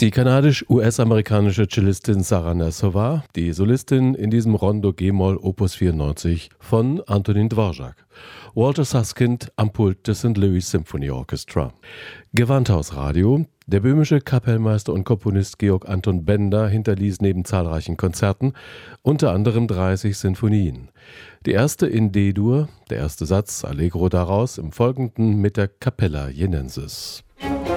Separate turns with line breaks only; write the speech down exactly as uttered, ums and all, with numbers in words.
Die kanadisch-U S-amerikanische Cellistin Sarah Nassova, die Solistin in diesem Rondo G-Moll Opus vierundneunzig von Antonin Dvorak. Walter Susskind am Pult des Saint Louis Symphony Orchestra. Gewandhausradio. Der böhmische Kapellmeister und Komponist Georg Anton Bender hinterließ neben zahlreichen Konzerten unter anderem dreißig Sinfonien. Die erste in D-Dur, der erste Satz Allegro daraus, im Folgenden mit der Capella Jenensis.